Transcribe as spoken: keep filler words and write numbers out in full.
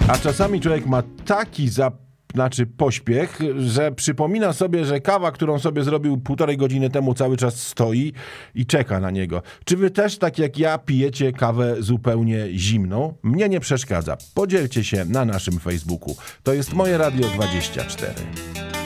A czasami człowiek ma taki zap... znaczy pośpiech, że przypomina sobie, że kawa, którą sobie zrobił półtorej godziny temu, cały czas stoi i czeka na niego. Czy wy też, tak jak ja, pijecie kawę zupełnie zimną? Mnie nie przeszkadza. Podzielcie się na naszym Facebooku. To jest Moje Radio dwadzieścia cztery.